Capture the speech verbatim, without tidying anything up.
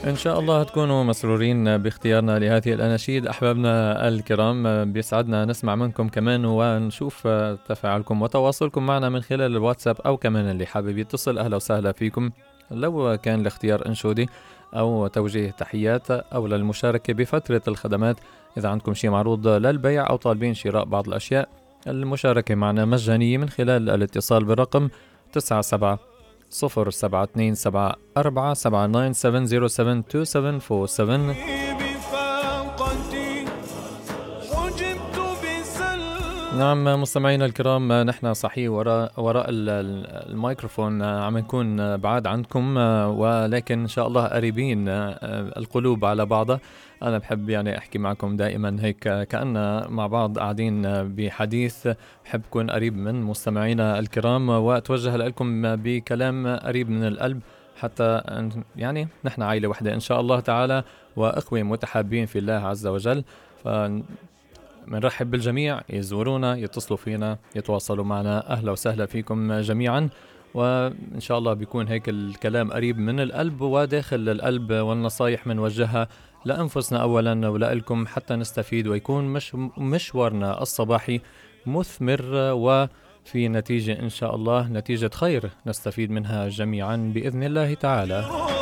إن شاء الله تكونوا مسرورين باختيارنا لهذه الأناشيد أحبابنا الكرام. بيسعدنا نسمع منكم كمان ونشوف تفاعلكم وتواصلكم معنا من خلال الواتساب، أو كمان اللي حابب يتصل أهلا وسهلا فيكم لو كان الاختيار أنشودي أو توجيه تحيات أو للمشاركة بفترة الخدمات. إذا عندكم شيء معروض للبيع أو طالبين شراء بعض الأشياء، المشاركة معنا مجانية من خلال الاتصال بالرقم تسعة سبعة صفر سبعة اثنين سبعة أربعة سبعة ناين سفن زيرو سفن تو سفن فور سفن. نعم مستمعينا الكرام، نحن صحيح وراء وراء الميكروفون عم نكون بعاد عنكم، ولكن إن شاء الله قريبين القلوب على بعضها. أنا بحب يعني أحكي معكم دائما هيك كأننا مع بعض قاعدين بحديث. بحب كون قريب من مستمعينا الكرام وأتوجه لكم بكلام قريب من القلب، حتى يعني نحن عائلة واحدة إن شاء الله تعالى، وأخوة متحابين في الله عز وجل. ف منرحب بالجميع، يزورونا، يتصلوا فينا، يتواصلوا معنا. أهلا وسهلا فيكم جميعا، وإن شاء الله بيكون هيك الكلام قريب من القلب وداخل القلب، والنصايح منوجهها لأنفسنا أولا ولألكم حتى نستفيد ويكون مش مشوارنا الصباحي مثمر وفي نتيجة إن شاء الله نتيجة خير نستفيد منها جميعا بإذن الله تعالى.